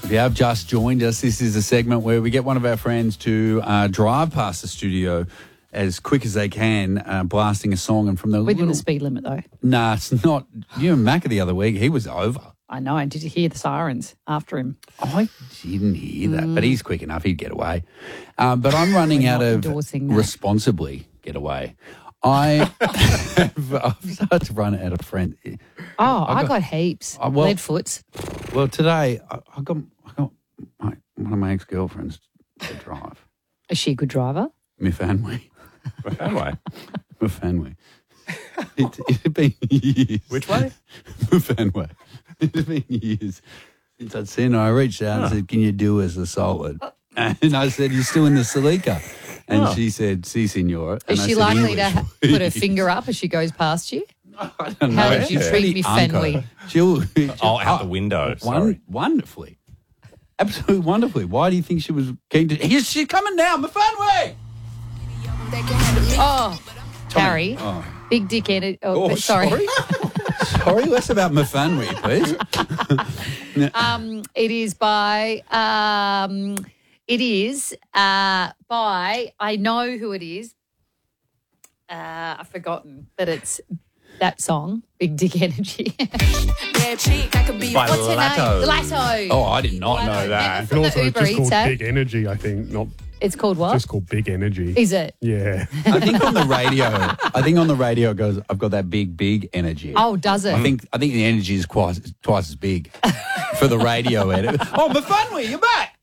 If you have just joined us, this is a segment where we get one of our friends to drive past the studio as quick as they can, blasting a song. And from the Within the speed limit, though. Nah, it's not. You and Macca the other week, he was over. I know. Did you hear the sirens after him? I didn't hear that, but he's quick enough. He'd get away. But I'm running out of responsibly get away. I've started to run out of friends. Oh, I got heaps. Leadfoots. Well, today I got one of my ex-girlfriends to drive. Is she a good driver? Mifanwe. Mifanwe? Mifanwe. It'd been years. Which way? Mifanwe. It'd been years since I'd seen her. I reached out and said, "Can you do us a solid?" And I said, "You're still in the Celica?" And she said, "Si, senor." Is she likely to put her finger up as she goes past you? I don't know. How did you treat me, Fenway? She'll out the window. Sorry. Wonderfully. Absolutely wonderfully. Why do you think she was keen to... She's coming now, Mifanwe! Oh, Harry. Oh. Big dick energy. Oh, sorry. Sorry, less about Mifanwe, please. It is by... by... I know who it is. I've forgotten, but it's that song, Big Dick Energy. By What's her name? Latto. Oh, I did not know that. From And also, the it's Uber just Eats called app. Big Energy, I think. Not It's called what? just called Big Energy. Is it? Yeah. I think on the radio it goes, "I've got that big energy." Oh, does it? I think the energy is twice as big for the radio edit. Oh, Mifanwe, you're back.